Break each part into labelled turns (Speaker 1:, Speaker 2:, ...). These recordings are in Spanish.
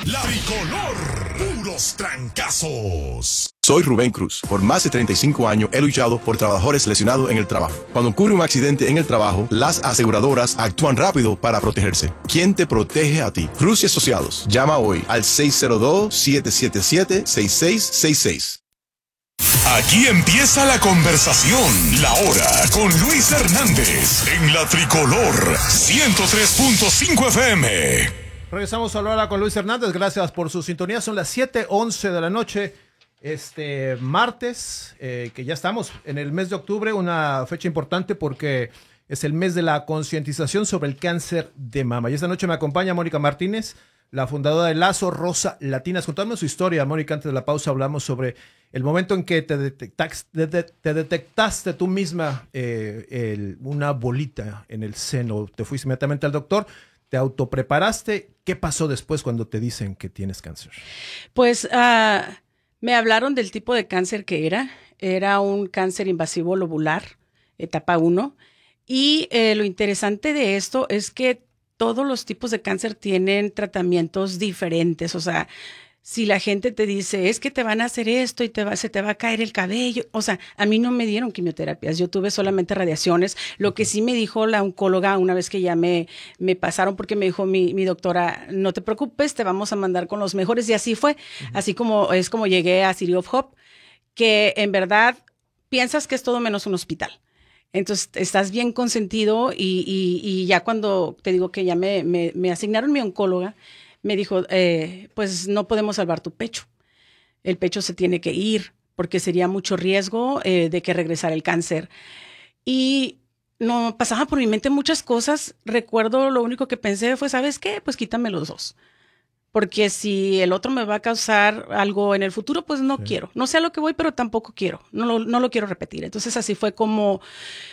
Speaker 1: La Tricolor, puros trancazos.
Speaker 2: Soy Rubén Cruz. Por más de 35 años he luchado por trabajadores lesionados en el trabajo. Cuando ocurre un accidente en el trabajo, las aseguradoras actúan rápido para protegerse. ¿Quién te protege a ti? Cruz y Asociados. Llama hoy al 602-777-6666.
Speaker 1: Aquí empieza la conversación. La Hora con Luis Hernández en La Tricolor 103.5 FM.
Speaker 3: Regresamos a la Hora con Luis Hernández. Gracias por su sintonía. Son las 7:11 de la noche. Martes, que ya estamos en el mes de octubre, una fecha importante porque es el mes de la concientización sobre el cáncer de mama. Y esta noche me acompaña Mónica Martínez, la fundadora de Lazo Rosa Latinas. Contame su historia, Mónica. Antes de la pausa hablamos sobre el momento en que te detectaste tú misma una bolita en el seno. Te fuiste inmediatamente al doctor, te autopreparaste. ¿Qué pasó después cuando te dicen que tienes cáncer?
Speaker 4: Pues me hablaron del tipo de cáncer que era. Era un cáncer invasivo lobular, etapa 1. Y lo interesante de esto es que todos los tipos de cáncer tienen tratamientos diferentes. O sea, si la gente te dice, es que te van a hacer esto y se te va a caer el cabello. O sea, a mí no me dieron quimioterapias, yo tuve solamente radiaciones. Lo que sí me dijo la oncóloga una vez que ya me pasaron, porque me dijo mi doctora, no te preocupes, te vamos a mandar con los mejores. Y así fue, así como es como llegué a City of Hope, que en verdad piensas que es todo menos un hospital. Entonces estás bien consentido y ya cuando te digo que ya me asignaron mi oncóloga, me dijo, pues no podemos salvar tu pecho. El pecho se tiene que ir porque sería mucho riesgo de que regresara el cáncer. Y no pasaba por mi mente muchas cosas. Recuerdo, lo único que pensé fue, ¿sabes qué? Pues quítame los dos. Porque si el otro me va a causar algo en el futuro, pues no quiero. No sé a lo que voy, pero tampoco quiero. No lo quiero repetir. Entonces así fue como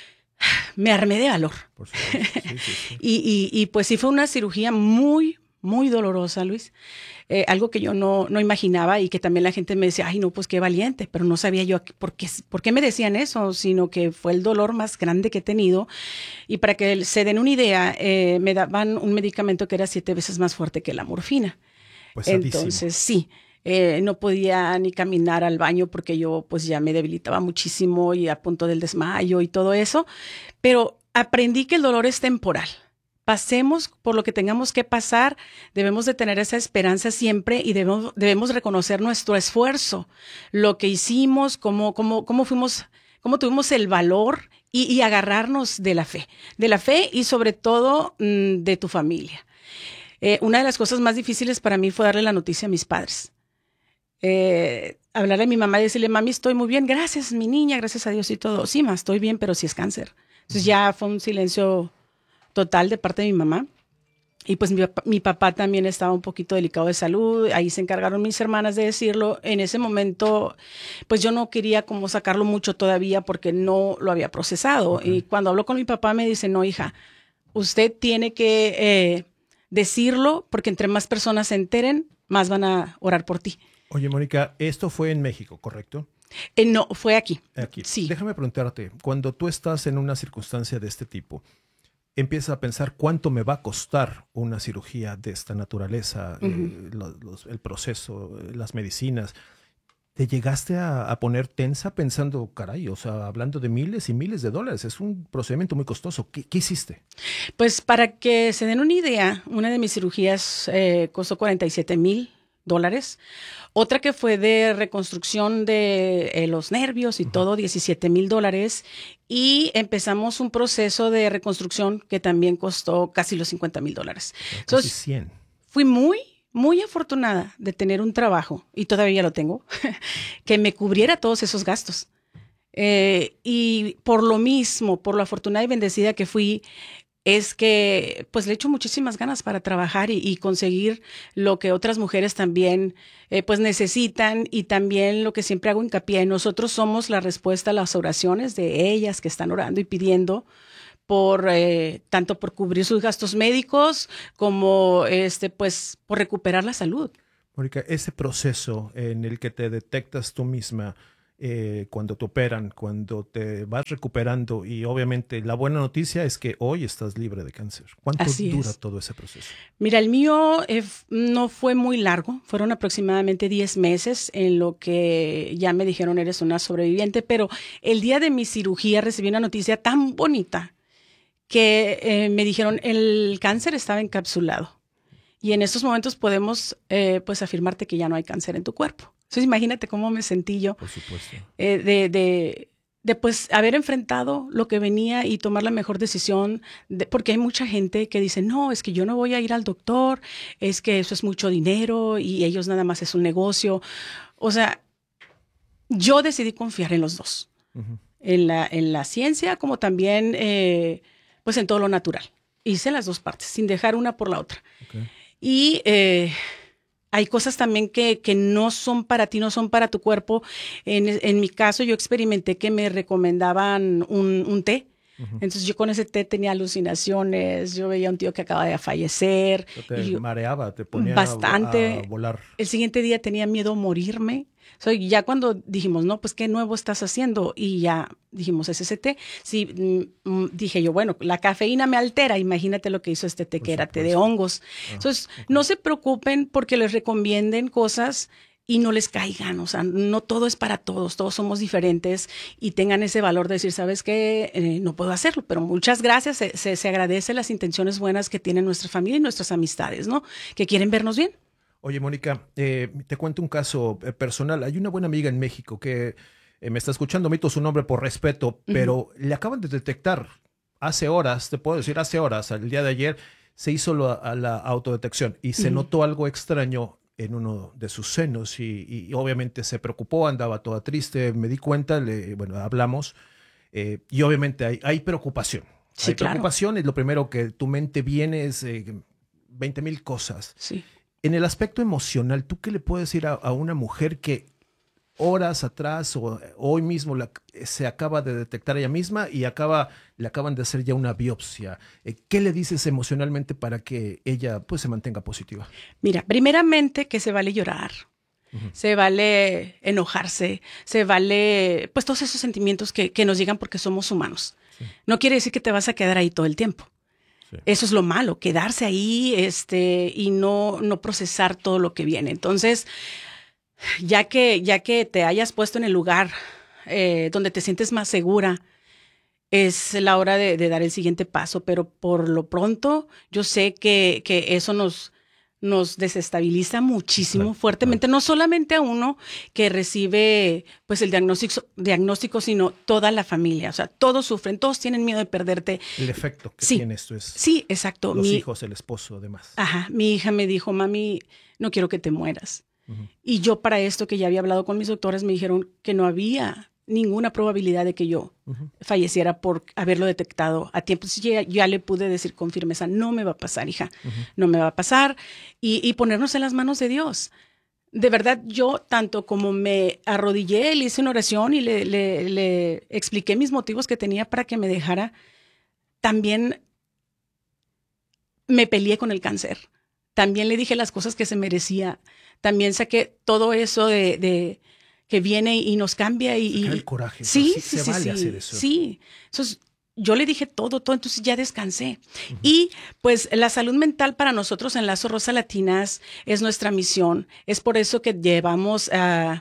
Speaker 4: me armé de valor. Por supuesto. Sí. Y pues sí fue una cirugía muy dolorosa, Luis. Algo que yo no imaginaba y que también la gente me decía, ay, no, pues qué valiente, pero no sabía yo por qué me decían eso, sino que fue el dolor más grande que he tenido. Y para que se den una idea, me daban un medicamento que era 7 veces más fuerte que la morfina. Pues entonces, sí. No podía ni caminar al baño porque yo pues ya me debilitaba muchísimo y a punto del desmayo y todo eso. Pero aprendí que el dolor es temporal. Pasemos por lo que tengamos que pasar, debemos de tener esa esperanza siempre y debemos reconocer nuestro esfuerzo, lo que hicimos, cómo tuvimos el valor y agarrarnos de la fe y sobre todo de tu familia. Una de las cosas más difíciles para mí fue darle la noticia a mis padres. Hablarle a mi mamá y decirle, mami, estoy muy bien, gracias, mi niña, gracias a Dios y todo. Sí, ma, estoy bien, pero sí es cáncer. Entonces ya fue un silencio total de parte de mi mamá. Y pues mi papá también estaba un poquito delicado de salud. Ahí se encargaron mis hermanas de decirlo. En ese momento, pues yo no quería como sacarlo mucho todavía porque no lo había procesado. Okay. Y cuando hablo con mi papá me dice, no, hija, usted tiene que decirlo porque entre más personas se enteren, más van a orar por ti.
Speaker 3: Oye, Mónica, esto fue en México, ¿correcto?
Speaker 4: No, fue aquí.
Speaker 3: Aquí.
Speaker 4: Sí.
Speaker 3: Déjame preguntarte, cuando tú estás en una circunstancia de este tipo, empiezas a pensar cuánto me va a costar una cirugía de esta naturaleza, el proceso, las medicinas. ¿Te llegaste a poner tensa pensando, caray, o sea, hablando de miles y miles de dólares? Es un procedimiento muy costoso. ¿Qué hiciste?
Speaker 4: Pues para que se den una idea, una de mis cirugías costó $47,000. Otra que fue de reconstrucción de los nervios y todo, $17,000. Y empezamos un proceso de reconstrucción que también costó casi los $50,000.
Speaker 3: Casi 100.
Speaker 4: Fui muy afortunada de tener un trabajo, y todavía lo tengo, que me cubriera todos esos gastos. Y por lo mismo, por lo afortunada y bendecida que fui, es que pues le echo muchísimas ganas para trabajar y conseguir lo que otras mujeres también pues necesitan, y también lo que siempre hago hincapié, nosotros somos la respuesta a las oraciones de ellas que están orando y pidiendo por tanto por cubrir sus gastos médicos como pues por recuperar la salud.
Speaker 3: Mónica, ese proceso en el que te detectas tú misma cuando te operan, cuando te vas recuperando, y obviamente la buena noticia es que hoy estás libre de cáncer. ¿Cuánto
Speaker 4: Así
Speaker 3: dura
Speaker 4: es.
Speaker 3: todo ese proceso?
Speaker 4: Mira, el mío no fue muy largo, fueron aproximadamente 10 meses en lo que ya me dijeron eres una sobreviviente, pero el día de mi cirugía recibí una noticia tan bonita que me dijeron el cáncer estaba encapsulado y en estos momentos podemos pues afirmarte que ya no hay cáncer en tu cuerpo. Entonces imagínate cómo me sentí yo
Speaker 3: Por supuesto.
Speaker 4: de pues haber enfrentado lo que venía y tomar la mejor decisión, porque hay mucha gente que dice, no, es que yo no voy a ir al doctor, es que eso es mucho dinero y ellos nada más es un negocio. O sea, yo decidí confiar en los dos,
Speaker 3: Ujú.
Speaker 4: en la ciencia como también pues en todo lo natural. Hice las dos partes, sin dejar una por la otra.
Speaker 3: Okay.
Speaker 4: Y hay cosas también que no son para ti, no son para tu cuerpo. En mi caso, yo experimenté que me recomendaban un té.
Speaker 3: Ujú.
Speaker 4: Entonces yo con ese té tenía alucinaciones, yo veía a un tío que acaba de fallecer.
Speaker 3: Te
Speaker 4: Y yo,
Speaker 3: mareaba, te ponía
Speaker 4: bastante.
Speaker 3: a volar.
Speaker 4: El siguiente día tenía miedo a morirme. Ya cuando dijimos, no, pues qué nuevo estás haciendo y ya dijimos, es ese té. Sí, dije yo, bueno, la cafeína me altera, imagínate lo que hizo este té,
Speaker 3: Por
Speaker 4: que era té de
Speaker 3: supuesto.
Speaker 4: hongos.
Speaker 3: Ah,
Speaker 4: Entonces,
Speaker 3: ok.
Speaker 4: no se preocupen porque les recomienden cosas y no les caigan, o sea, no todo es para todos somos diferentes y tengan ese valor de decir, ¿sabes qué? No puedo hacerlo, pero muchas gracias, se agradece las intenciones buenas que tienen nuestra familia y nuestras amistades, ¿no? Que quieren vernos bien.
Speaker 3: Oye, Mónica, te cuento un caso personal. Hay una buena amiga en México que me está escuchando, omito su nombre por respeto, pero le acaban de detectar hace horas, te puedo decir, hace horas, el día de ayer, se hizo a la autodetección y se notó algo extraño en uno de sus senos y obviamente se preocupó, andaba toda triste, me di cuenta, bueno, hablamos y obviamente hay preocupación.
Speaker 4: Sí,
Speaker 3: Hay
Speaker 4: claro.
Speaker 3: preocupación y lo primero que tu mente viene es 20,000 cosas.
Speaker 4: Sí.
Speaker 3: En el aspecto emocional, ¿tú qué le puedes decir a una mujer que horas atrás o hoy mismo se acaba de detectar ella misma y le acaban de hacer ya una biopsia? ¿Qué le dices emocionalmente para que ella pues se mantenga positiva?
Speaker 4: Mira, primeramente que se vale llorar, se vale enojarse, se vale pues todos esos sentimientos que nos llegan porque somos humanos.
Speaker 3: Sí.
Speaker 4: No quiere decir que te vas a quedar ahí todo el tiempo.
Speaker 3: Sí.
Speaker 4: Eso es lo malo, quedarse ahí y no procesar todo lo que viene. Entonces, ya que te hayas puesto en el lugar donde te sientes más segura, es la hora de dar el siguiente paso. Pero por lo pronto, yo sé que eso nos desestabiliza muchísimo,
Speaker 3: Claro,
Speaker 4: fuertemente,
Speaker 3: claro.
Speaker 4: no solamente a uno que recibe pues el diagnóstico, sino toda la familia. O sea, todos sufren, todos tienen miedo de perderte.
Speaker 3: El efecto que
Speaker 4: Sí.
Speaker 3: tiene esto es
Speaker 4: Sí, exacto.
Speaker 3: los hijos, el esposo, además.
Speaker 4: Ajá, mi hija me dijo, mami, no quiero que te mueras. Y yo para esto que ya había hablado con mis doctores me dijeron que no había ninguna probabilidad de que yo falleciera por haberlo detectado a tiempo. Entonces ya le pude decir con firmeza, no me va a pasar, hija, no me va a pasar. Y ponernos en las manos de Dios. De verdad, yo tanto como me arrodillé, le hice una oración y le expliqué mis motivos que tenía para que me dejara, también me peleé con el cáncer. También le dije las cosas que se merecía. También saqué todo eso de que viene y nos cambia.
Speaker 3: Sacar el coraje.
Speaker 4: Sí,
Speaker 3: Sí,
Speaker 4: sí,
Speaker 3: se
Speaker 4: sí,
Speaker 3: vale
Speaker 4: sí,
Speaker 3: hacer eso.
Speaker 4: sí. Entonces, yo le dije todo, entonces ya descansé. Y pues la salud mental para nosotros en Lazo Rosa Latinas es nuestra misión. Es por eso que llevamos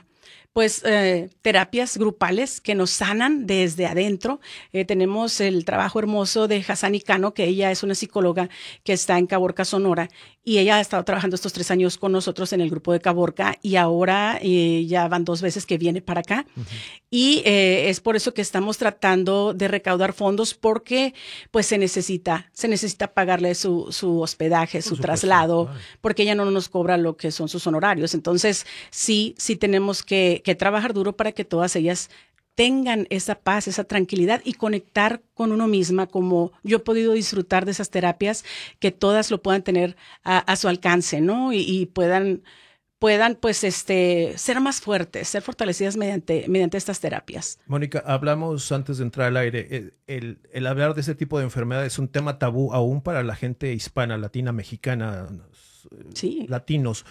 Speaker 4: terapias grupales que nos sanan desde adentro. Tenemos el trabajo hermoso de Hassani Cano, que ella es una psicóloga que está en Caborca, Sonora, y ella ha estado trabajando estos 3 años con nosotros en el grupo de Caborca y ahora ya van 2 veces que viene para acá. Y es por eso que estamos tratando de recaudar fondos porque pues se necesita pagarle su hospedaje, su
Speaker 3: supuesto,
Speaker 4: traslado,
Speaker 3: claro.
Speaker 4: porque ella no nos cobra lo que son sus honorarios. Entonces, sí tenemos que trabajar duro para que todas ellas tengan esa paz, esa tranquilidad y conectar con uno misma, como yo he podido disfrutar de esas terapias, que todas lo puedan tener a su alcance, ¿no? Y puedan pues ser más fuertes, ser fortalecidas mediante estas terapias.
Speaker 3: Mónica, hablamos antes de entrar al aire, el hablar de ese tipo de enfermedad es un tema tabú aún para la gente hispana, latina, mexicana,
Speaker 4: Sí.
Speaker 3: latinos.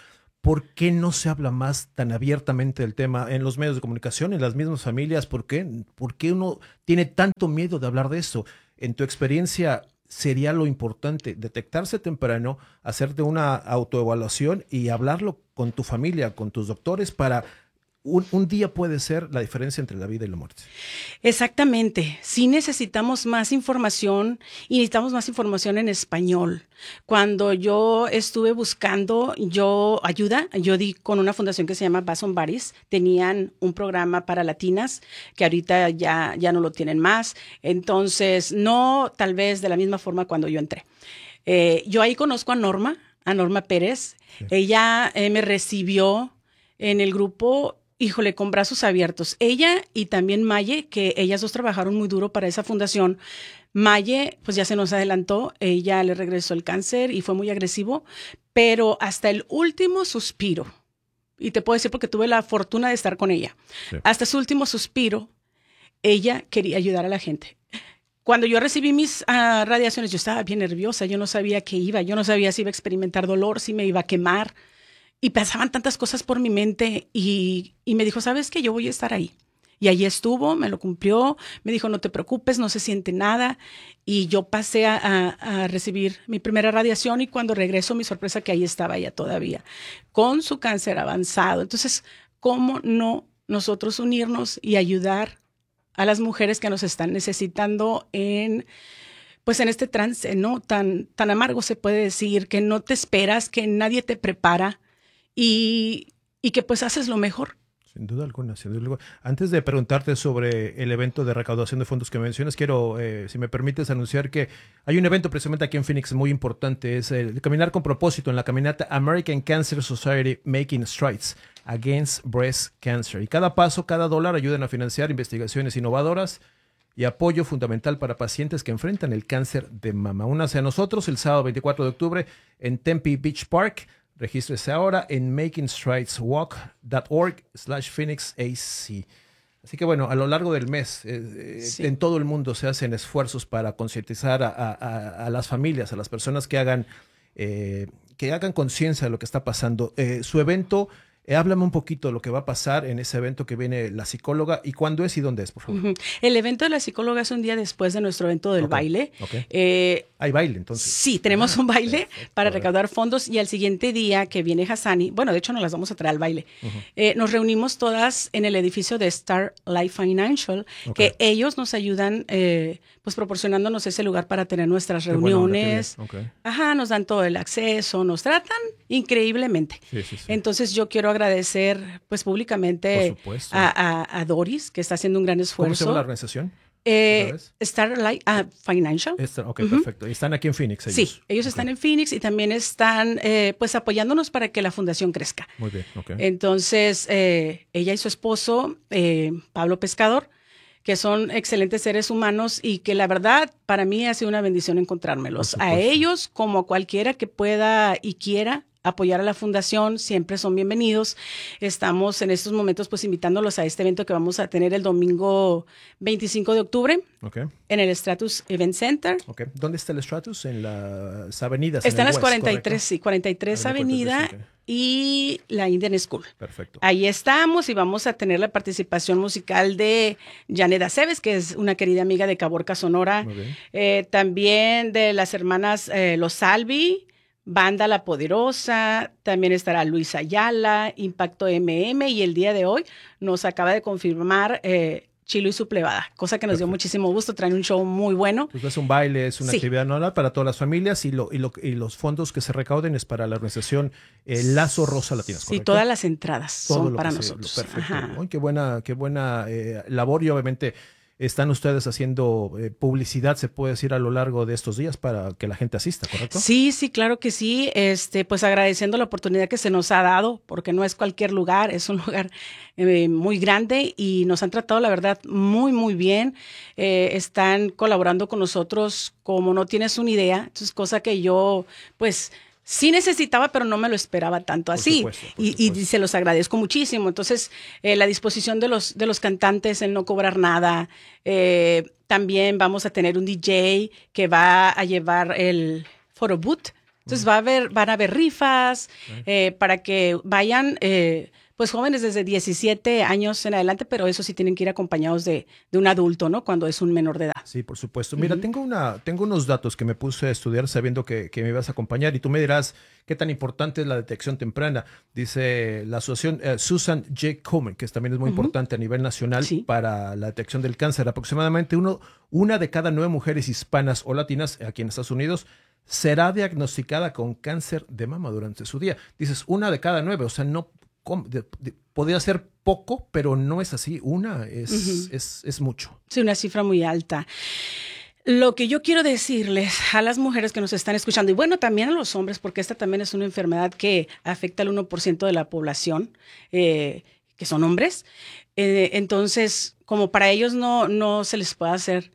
Speaker 3: ¿por qué no se habla más tan abiertamente del tema en los medios de comunicación, en las mismas familias? ¿Por qué uno tiene tanto miedo de hablar de eso? En tu experiencia, ¿sería lo importante detectarse temprano, hacerte una autoevaluación y hablarlo con tu familia, con tus doctores para... Un día puede ser la diferencia entre la vida y la muerte.
Speaker 4: Exactamente. Sí necesitamos más información y necesitamos más información en español. Cuando yo estuve buscando ayuda, yo di con una fundación que se llama Bass on Buddies. Tenían un programa para latinas que ahorita ya no lo tienen más. Entonces, no tal vez de la misma forma cuando yo entré. Yo ahí conozco a Norma Pérez. Sí. Ella me recibió en el grupo, híjole, con brazos abiertos. Ella y también Maye, que ellas dos trabajaron muy duro para esa fundación. Maye, pues ya se nos adelantó, ella le regresó el cáncer y fue muy agresivo, pero hasta el último suspiro, y te puedo decir porque tuve la fortuna de estar con ella, sí. Hasta su último suspiro, ella quería ayudar a la gente. Cuando yo recibí mis radiaciones, yo estaba bien nerviosa, yo no sabía qué iba, yo no sabía si iba a experimentar dolor, si me iba a quemar. Y pasaban tantas cosas por mi mente y me dijo, ¿sabes qué? Yo voy a estar ahí. Y allí estuvo, me lo cumplió, me dijo, no te preocupes, no se siente nada. Y yo pasé a recibir mi primera radiación y cuando regreso, mi sorpresa que ahí estaba ella todavía, con su cáncer avanzado. Entonces, ¿cómo no nosotros unirnos y ayudar a las mujeres que nos están necesitando en este trance, ¿no? Tan amargo se puede decir, que no te esperas, que nadie te prepara. Y que pues haces lo mejor.
Speaker 3: Sin duda alguna, sin duda alguna. Antes de preguntarte sobre el evento de recaudación de fondos que mencionas, quiero, si me permites, anunciar que hay un evento precisamente aquí en Phoenix muy importante. Es el Caminar con Propósito, en la caminata American Cancer Society Making Strides Against Breast Cancer. Y cada paso, cada dólar ayudan a financiar investigaciones innovadoras y apoyo fundamental para pacientes que enfrentan el cáncer de mama. Únase a nosotros el sábado 24 de octubre en Tempe Beach Park. Regístrese ahora en makingstrideswalk.org/PhoenixAC. Así que bueno, a lo largo del mes, sí. En todo el mundo se hacen esfuerzos para concientizar a las familias, a las personas que hagan conciencia de lo que está pasando. Su evento, háblame un poquito de lo que va a pasar en ese evento que viene la psicóloga y cuándo es y dónde es, por favor.
Speaker 4: Uh-huh. El evento de la psicóloga es un día después de nuestro evento del baile.
Speaker 3: Okay. ¿Hay baile entonces?
Speaker 4: Sí, tenemos un baile para recaudar fondos y al siguiente día que viene Hassani, bueno, de hecho nos las vamos a traer al baile, nos reunimos todas en el edificio de Star Life Financial, que ellos nos ayudan pues proporcionándonos ese lugar para tener nuestras reuniones. Ajá, nos dan todo el acceso, nos tratan increíblemente. Sí. Entonces yo quiero agradecer pues públicamente a Doris, que está haciendo un gran esfuerzo.
Speaker 3: ¿Cómo se llama la organización?
Speaker 4: Starlight Financial.
Speaker 3: Perfecto. ¿Y están aquí en Phoenix ellos?
Speaker 4: Sí, ellos están en Phoenix y también están pues apoyándonos para que la fundación crezca.
Speaker 3: Muy bien,
Speaker 4: Entonces, ella y su esposo, Pablo Pescador, que son excelentes seres humanos y que la verdad para mí ha sido una bendición encontrármelos. A ellos como a cualquiera que pueda y quiera apoyar a la fundación, siempre son bienvenidos. Estamos en estos momentos pues invitándolos a este evento que vamos a tener el domingo 25 de octubre en el Stratus Event Center.
Speaker 3: ¿Dónde está el Stratus? En las avenidas.
Speaker 4: Está en las 43, sí, 43 Avenida y la Indian School.
Speaker 3: Perfecto.
Speaker 4: Ahí estamos y vamos a tener la participación musical de Janet Aceves, que es una querida amiga de Caborca, Sonora.
Speaker 3: Muy bien.
Speaker 4: También de las hermanas Los Salvi, Banda La Poderosa, también estará Luis Ayala, Impacto MM y el día de hoy nos acaba de confirmar Chilo y su plebada, cosa que nos dio muchísimo gusto, traen un show muy bueno.
Speaker 3: Pues es un baile, es una actividad anual para todas las familias y los fondos que se recauden es para la organización Lazo Rosa Latinas, ¿correcto?
Speaker 4: Sí, todas las entradas son para nosotros.
Speaker 3: Perfecto. Ay, qué buena labor y obviamente están ustedes haciendo publicidad, se puede decir, a lo largo de estos días para que la gente asista, ¿correcto?
Speaker 4: Sí, claro que sí. Pues agradeciendo la oportunidad que se nos ha dado, porque no es cualquier lugar, es un lugar muy grande y nos han tratado, la verdad, muy, muy bien. Están colaborando con nosotros como no tienes una idea. Entonces, cosa que yo, pues, sí necesitaba, pero no me lo esperaba tanto así. Por supuesto. Y se los agradezco muchísimo. Entonces, la disposición de los cantantes en no cobrar nada. También vamos a tener un DJ que va a llevar el photo booth Entonces van a haber rifas para que vayan, pues jóvenes desde 17 años en adelante, pero eso sí tienen que ir acompañados de un adulto, ¿no? Cuando es un menor de edad.
Speaker 3: Sí, por supuesto. Mira, tengo unos datos que me puse a estudiar sabiendo que me ibas a acompañar y tú me dirás qué tan importante es la detección temprana. Dice la asociación Susan J. Komen, que también es muy importante a nivel nacional para la detección del cáncer. Aproximadamente una de cada 9 mujeres hispanas o latinas aquí en Estados Unidos será diagnosticada con cáncer de mama durante su día. Dices, una de cada 9, o sea, no podría ser poco, pero no es así. Una es mucho.
Speaker 4: Sí, una cifra muy alta. Lo que yo quiero decirles a las mujeres que nos están escuchando, y bueno, también a los hombres, porque esta también es una enfermedad que afecta al 1% de la población, que son hombres. Entonces, como para ellos no se les puede hacer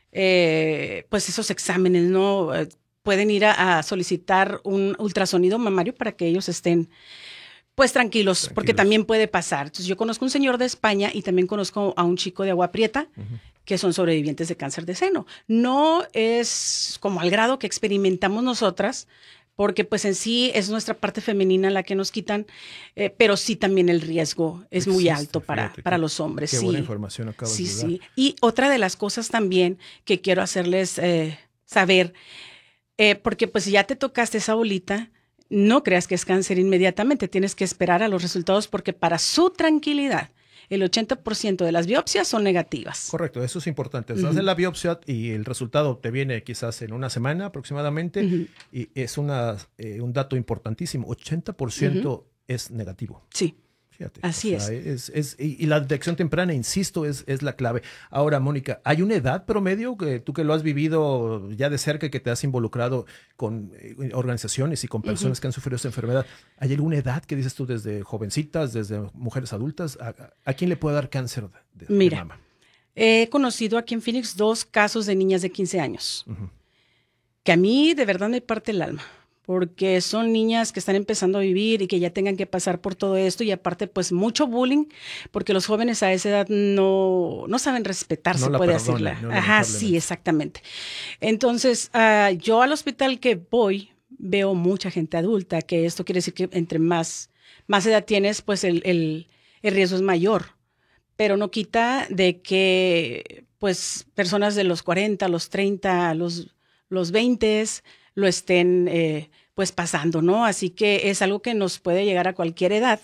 Speaker 4: pues esos exámenes, ¿no? Pueden ir a solicitar un ultrasonido mamario para que ellos estén pues tranquilos, porque también puede pasar. Entonces, yo conozco un señor de España y también conozco a un chico de Agua Prieta que son sobrevivientes de cáncer de seno. No es como al grado que experimentamos nosotras, porque pues en sí es nuestra parte femenina la que nos quitan, pero sí también el riesgo es muy alto para los hombres.
Speaker 3: Qué buena información acabas de dar.
Speaker 4: Sí. Y otra de las cosas también que quiero hacerles saber, porque pues ya te tocaste esa bolita, no creas que es cáncer inmediatamente, tienes que esperar a los resultados porque para su tranquilidad, el 80% de las biopsias son negativas.
Speaker 3: Correcto, eso es importante. Haces la biopsia y el resultado te viene quizás en una semana aproximadamente y es un dato importantísimo. 80% es negativo.
Speaker 4: Sí.
Speaker 3: Fíjate,
Speaker 4: así es.
Speaker 3: Y la detección temprana, insisto, es la clave. Ahora, Mónica, ¿hay una edad promedio que tú que lo has vivido ya de cerca y que te has involucrado con organizaciones y con personas que han sufrido esta enfermedad? ¿Hay alguna edad que dices tú desde jovencitas, desde mujeres adultas? ¿A quién le puede dar cáncer de mama?
Speaker 4: He conocido aquí en Phoenix 2 casos de niñas de 15 años que a mí de verdad me parte el alma. Porque son niñas que están empezando a vivir y que ya tengan que pasar por todo esto y aparte pues mucho bullying, porque los jóvenes a esa edad no saben respetar, se puede decirle. Ajá, sí, exactamente. Entonces, yo al hospital que voy veo mucha gente adulta, que esto quiere decir que entre más edad tienes, pues el riesgo es mayor, pero no quita de que pues personas de los 40, los 30, los 20 lo estén pues pasando, ¿no? Así que es algo que nos puede llegar a cualquier edad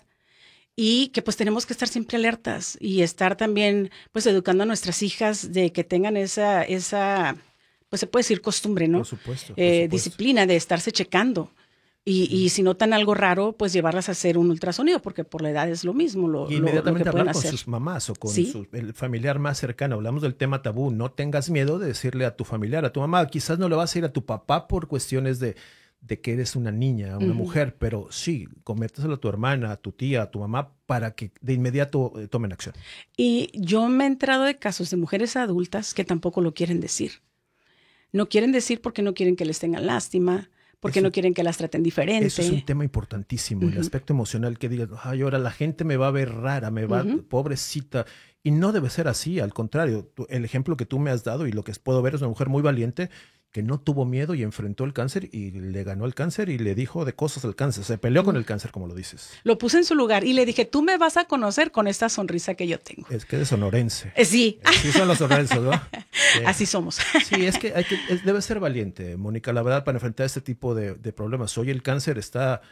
Speaker 4: y que pues tenemos que estar siempre alertas y estar también pues educando a nuestras hijas de que tengan esa pues se puede decir costumbre, ¿no?
Speaker 3: Por supuesto.
Speaker 4: Disciplina de estarse checando. Y si notan algo raro, pues llevarlas a hacer un ultrasonido, porque por la edad es lo mismo.
Speaker 3: Y inmediatamente
Speaker 4: lo que
Speaker 3: hablar con sus mamás o con el familiar más cercano. Hablamos del tema tabú. No tengas miedo de decirle a tu familiar, a tu mamá. Quizás no le vas a ir a tu papá por cuestiones de que eres una niña, una mujer, pero sí, coméntaselo a tu hermana, a tu tía, a tu mamá, para que de inmediato tomen acción.
Speaker 4: Y yo me he enterado de casos de mujeres adultas que tampoco lo quieren decir. No quieren decir porque no quieren que les tengan lástima, porque no quieren que las traten diferente.
Speaker 3: Eso es un tema importantísimo, el aspecto emocional, que digas, ay, ahora la gente me va a ver rara, me va, pobrecita. Y no debe ser así, al contrario. El ejemplo que tú me has dado y lo que puedo ver es una mujer muy valiente que no tuvo miedo y enfrentó el cáncer y le ganó el cáncer y le dijo de cosas al cáncer. Se peleó con el cáncer, como lo dices.
Speaker 4: Lo puse en su lugar y le dije, tú me vas a conocer con esta sonrisa que yo tengo.
Speaker 3: Es que eres sonorense.
Speaker 4: Sí.
Speaker 3: Así son los sonorenses, ¿no?
Speaker 4: Así somos.
Speaker 3: Sí, es que debe ser valiente, Mónica, la verdad, para enfrentar este tipo de problemas. Hoy el cáncer está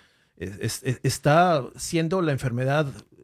Speaker 3: siendo la enfermedad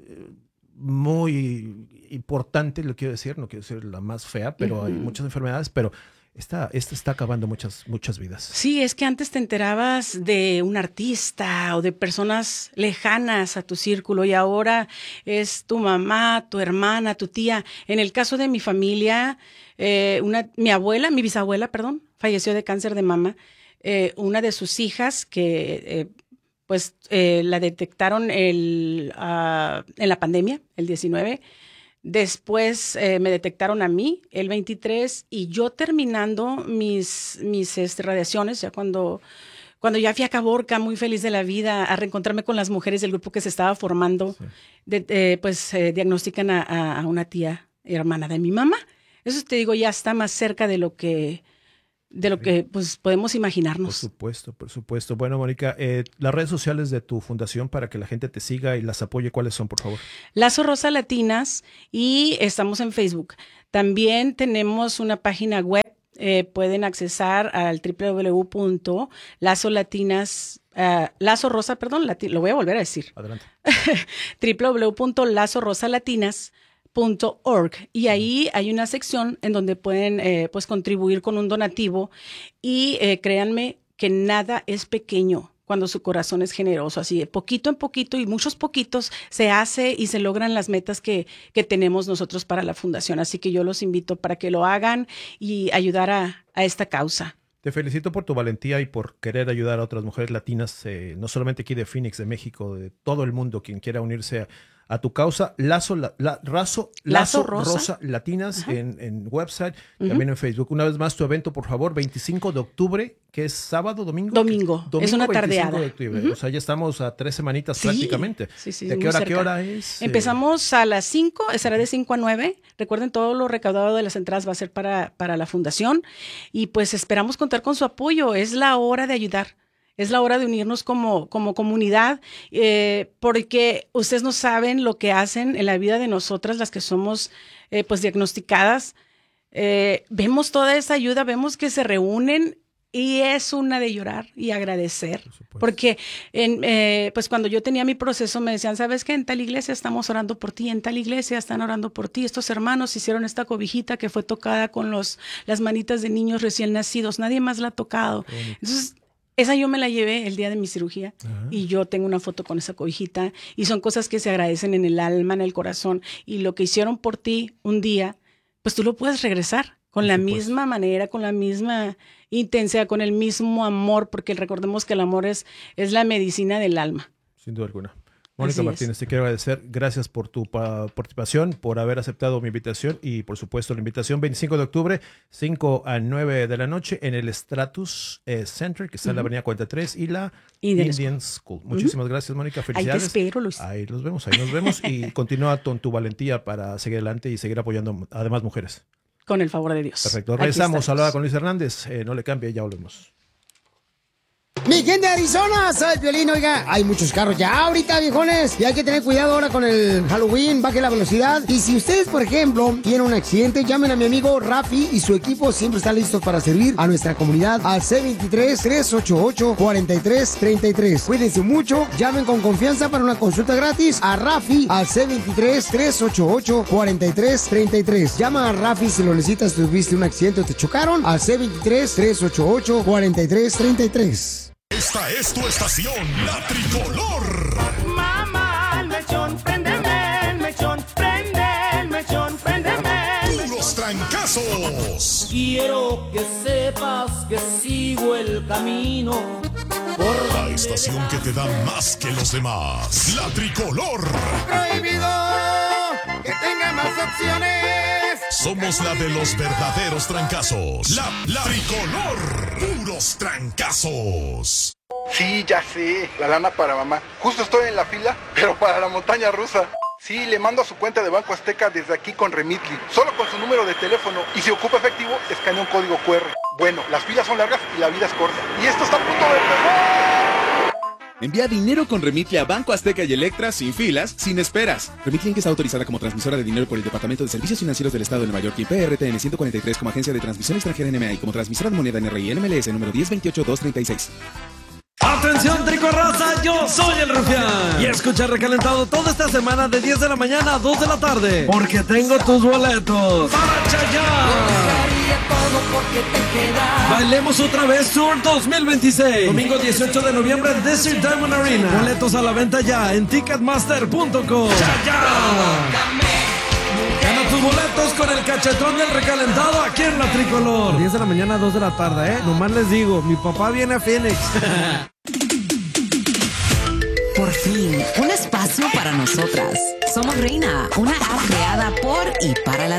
Speaker 3: muy importante, lo quiero decir, no quiero decir la más fea, pero hay muchas enfermedades, pero esta está acabando muchas vidas.
Speaker 4: Sí, es que antes te enterabas de un artista o de personas lejanas a tu círculo y ahora es tu mamá, tu hermana, tu tía. En el caso de mi familia, mi bisabuela, falleció de cáncer de mama. Una de sus hijas que la detectaron en la pandemia, el 19. Después me detectaron a mí el 23 y yo terminando mis radiaciones, ya cuando ya fui a Caborca, muy feliz de la vida, a reencontrarme con las mujeres del grupo que se estaba formando, diagnostican a una tía hermana de mi mamá. Eso te digo, ya está más cerca de lo que de lo que pues podemos imaginarnos.
Speaker 3: Por supuesto. Bueno, Mónica, las redes sociales de tu fundación para que la gente te siga y las apoye, ¿cuáles son, por favor?
Speaker 4: Lazo Rosa Latinas, y estamos en Facebook. También tenemos una página web, pueden accesar al www.lazolatinas, lo voy a volver a decir.
Speaker 3: Adelante.
Speaker 4: www.lazorosalatinas.org, y ahí hay una sección en donde pueden pues contribuir con un donativo, y créanme que nada es pequeño cuando su corazón es generoso. Así de poquito en poquito y muchos poquitos se hace y se logran las metas que tenemos nosotros para la fundación. Así que yo los invito para que lo hagan y ayudar a esta causa.
Speaker 3: Te felicito por tu valentía y por querer ayudar a otras mujeres latinas, no solamente aquí de Phoenix, de México, de todo el mundo, quien quiera unirse a tu causa. Lazo Rosa Latinas en website, también en Facebook. Una vez más, tu evento, por favor, 25 de octubre, que es sábado, domingo.
Speaker 4: Domingo, es una tardeada.
Speaker 3: O sea, ya estamos a 3 semanitas prácticamente.
Speaker 4: Sí,
Speaker 3: ¿De qué hora a qué hora es?
Speaker 4: Empezamos a las 5, será de 5 a 9. Recuerden, todo lo recaudado de las entradas va a ser para la fundación, y pues esperamos contar con su apoyo. Es la hora de ayudar. Es la hora de unirnos como comunidad, porque ustedes no saben lo que hacen en la vida de nosotras, las que somos pues diagnosticadas. Vemos toda esa ayuda, vemos que se reúnen, y es una de llorar y agradecer. Porque pues cuando yo tenía mi proceso me decían, ¿sabes qué? En tal iglesia estamos orando por ti, en tal iglesia están orando por ti. Estos hermanos hicieron esta cobijita que fue tocada con las manitas de niños recién nacidos. Nadie más la ha tocado. Entonces, esa yo me la llevé el día de mi cirugía, y yo tengo una foto con esa cobijita, y son cosas que se agradecen en el alma, en el corazón, y lo que hicieron por ti un día, pues tú lo puedes regresar con la misma manera, con la misma intensidad, con el mismo amor, porque recordemos que el amor es la medicina del alma.
Speaker 3: Sin duda alguna. Mónica Martínez, te quiero agradecer. Gracias por tu participación, por haber aceptado mi invitación, y por supuesto la invitación 25 de octubre, 5 a 9 de la noche en el Stratus Center, que está en la avenida 43 y la Indian School. Muchísimas gracias, Mónica. Felicidades.
Speaker 4: Ahí te espero, Luis.
Speaker 3: Ahí nos vemos y continúa con tu valentía para seguir adelante y seguir apoyando a demás mujeres.
Speaker 4: Con el favor de Dios.
Speaker 3: Perfecto. Regresamos a hablar con Luis Hernández. No le cambie, ya volvemos.
Speaker 5: Mi gente de Arizona, soy Piolín. Oiga, hay muchos carros ya ahorita, viejones, y hay que tener cuidado ahora con el Halloween. Baje la velocidad. Y si ustedes, por ejemplo, tienen un accidente, llamen a mi amigo Rafi, y su equipo siempre está listo para servir a nuestra comunidad al C23-388-4333. Cuídense mucho, llamen con confianza para una consulta gratis a Rafi al C23-388-4333. Llama a Rafi si lo necesitas, tuviste un accidente o te chocaron, al C23-388-4333.
Speaker 1: Esta es tu estación, La Tricolor.
Speaker 6: Mamá, el mechón, préndeme, el mechón, prende, el mechón, préndeme.
Speaker 1: Puros trancazos.
Speaker 6: Quiero que sepas que sigo el camino por
Speaker 1: La estación que te da más que los demás. La Tricolor.
Speaker 6: prohibido que tenga más opciones.
Speaker 1: Somos la de los verdaderos trancazos. La Tricolor. Puros trancazos.
Speaker 7: Sí, ya sé, la lana para mamá. Justo estoy en la fila, pero para la montaña rusa. Sí, le mando a su cuenta de Banco Azteca desde aquí con Remitly, solo con su número de teléfono, y si ocupa efectivo, escanea un código QR. Bueno, las filas son largas y la vida es corta. Y esto está a punto de empezar.
Speaker 8: Envía dinero con Remitly a Banco Azteca y Electra sin filas, sin esperas. Remitly Inc. está autorizada como transmisora de dinero por el Departamento de Servicios Financieros del Estado de Nueva York y PRTN 143 como agencia de transmisión extranjera NMA y como transmisora de moneda NRI NMLS número 1028236.
Speaker 9: ¡Atención, tricorraza! Yo soy el Rufián. Y escucha Recalentado toda esta semana de 10 de la mañana a 2 de la tarde. Porque tengo tus boletos para Chayanne. Bailemos otra vez Tour 2026. Domingo 18 de noviembre en Desert Diamond Arena. Boletos a la venta ya en Ticketmaster.com. Chayanne. Gana tus boletos con el cachetón del Recalentado aquí en La Tricolor. 10 de la mañana a 2 de la tarde, ¿eh? Nomás les digo, mi papá viene a Phoenix.
Speaker 10: Por fin, un espacio para nosotras. Somos Reina, una app creada por y para la